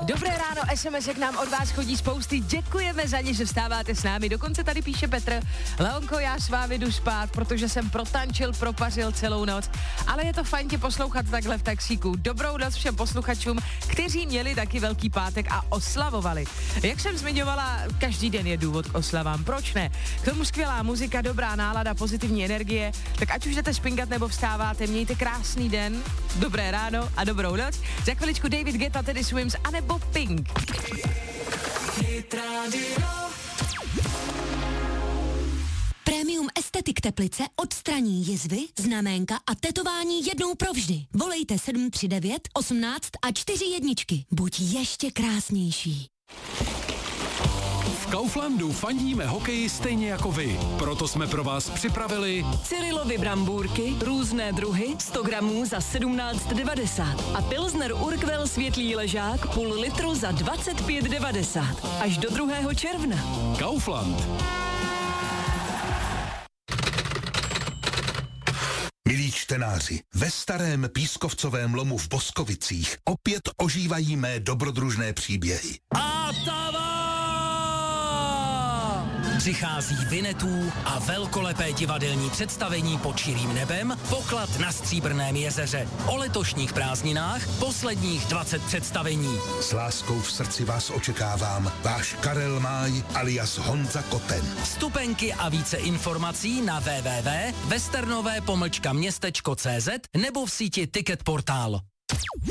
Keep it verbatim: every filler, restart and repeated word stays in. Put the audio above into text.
Dobré ráno, es em es k nám od vás chodí spousty, děkujeme za ně, že vstáváte s námi. Dokonce tady píše Petr: Leonko, já s vámi jdu spát, protože jsem protančil, propařil celou noc, ale je to fajn tě poslouchat takhle v taxíku. Dobrou noc všem posluchačům, kteří měli taky velký pátek a oslavovali. Jak jsem zmiňovala, každý den je důvod k oslavám, proč ne? K tomu skvělá muzika, dobrá nálada, pozitivní energie, tak ať už jdete spinkat nebo vstáváte, mějte krásný den, dobré ráno a dobrou noc. Za chviličku David Guetta, tedy Swims, anebo Pink. Premium Estetik Teplice odstraní jizvy, znaménka a tetování jednou provždy. Volejte sedm tři devět, osmnáct a čtyři jedničky. Buď ještě krásnější. V Kauflandu fandíme hokeji stejně jako vy. Proto jsme pro vás připravili Cyrilovy brambůrky, různé druhy, sto gramů za sedmnáct devadesát a Pilsner Urquell světlý ležák půl litru za dvacet pět devadesát. Až do druhého června. Kaufland. Milí čtenáři, ve starém pískovcovém lomu v Boskovicích opět ožívají mé dobrodružné příběhy. A přichází Vinetů a velkolepé divadelní představení Pod širým nebem, Poklad na Stříbrném jezeře. O letošních prázdninách posledních dvacet představení. S láskou v srdci vás očekávám, váš Karel Máj alias Honza Koten. Vstupenky a více informací na w w w tečka westernové pomlčka městečko cé zet nebo v síti Ticket Portál.